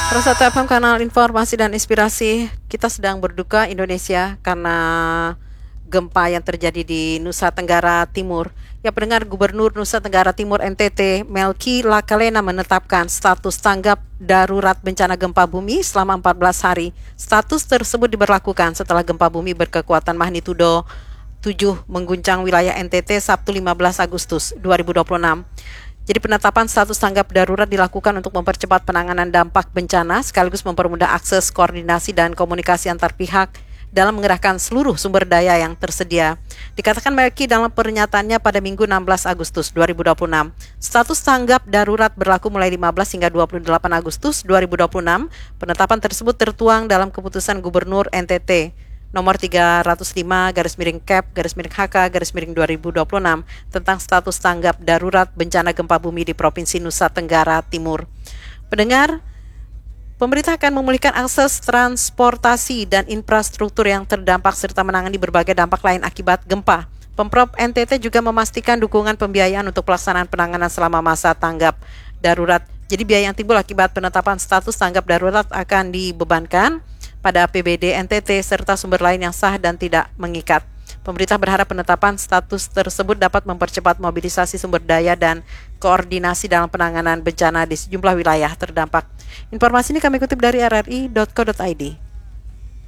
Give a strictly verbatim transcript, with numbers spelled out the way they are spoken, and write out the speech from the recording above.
seratus satu F M, kanal informasi dan inspirasi. Kita sedang berduka Indonesia karena gempa yang terjadi di Nusa Tenggara Timur. Ya, pendengar, Gubernur Nusa Tenggara Timur N T T Melky Lakalena menetapkan status tanggap darurat bencana gempa bumi selama empat belas hari. Status tersebut diberlakukan setelah gempa bumi berkekuatan magnitudo tujuh mengguncang wilayah N T T Sabtu lima belas Agustus dua ribu dua puluh enam. Jadi penetapan status tanggap darurat dilakukan untuk mempercepat penanganan dampak bencana sekaligus mempermudah akses, koordinasi, dan komunikasi antar pihak dalam mengerahkan seluruh sumber daya yang tersedia. Dikatakan Melky dalam pernyataannya pada Minggu enam belas Agustus dua ribu dua puluh enam, status tanggap darurat berlaku mulai lima belas hingga dua puluh delapan Agustus dua ribu dua puluh enam. Penetapan tersebut tertuang dalam keputusan Gubernur N T T nomor tiga ratus lima garis miring Kep garis miring H K garis miring dua ribu dua puluh enam tentang status tanggap darurat bencana gempa bumi di Provinsi Nusa Tenggara Timur. Pendengar, pemerintah akan memulihkan akses transportasi dan infrastruktur yang terdampak serta menangani berbagai dampak lain akibat gempa. Pemprov N T T juga memastikan dukungan pembiayaan untuk pelaksanaan penanganan selama masa tanggap darurat. Jadi biaya yang timbul akibat penetapan status tanggap darurat akan dibebankan pada A P B D N T T serta sumber lain yang sah dan tidak mengikat. Pemerintah berharap penetapan status tersebut dapat mempercepat mobilisasi sumber daya dan koordinasi dalam penanganan bencana di sejumlah wilayah terdampak. Informasi ini kami kutip dari r r i titik co titik i d.